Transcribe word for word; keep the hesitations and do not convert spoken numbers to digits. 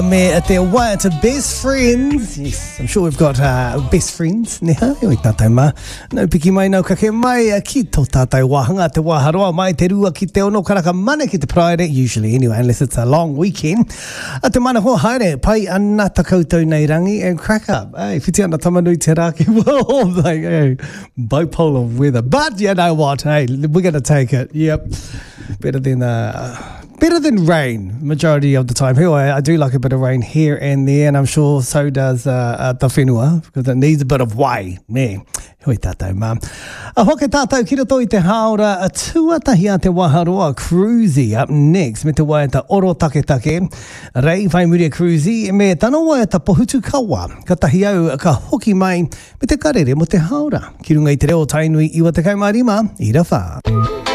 Me at their wire to best friends. Yes, I'm sure we've got uh, best friends. Neha, oi tātai mā. Nau piki mai nau kake mai uh, ki tō tātai wahanga te waharoa mai te rua ki te ono karaka mana ki te Friday, usually anyway, unless it's a long weekend. A te mana ho haere, pai ana ta koutou nei rangi and crack up. Hey, whiti ana tamanui te raki. Whoa, like, hey, bipolar weather. But you know what, hey, we're going to take it. Yep. Better than... Uh, Better than rain, majority of the time. Anyway, I do like a bit of rain here and there, and I'm sure so does uh, uh, the whenua, because it needs a bit of wai. Me, hui tātou, mā. A hoke tātou, ki roto I te haora, a tuatahi a te waharoa, Cruisy, up next, me te waiata oro take take, rei whai muri a Cruisy, me tano waiata pohutu kawa, ka tahi au, ka hoki mai, me te karere mo te haora. Ki runga I te reo tainui, iwa te kaumarima, I ra whā.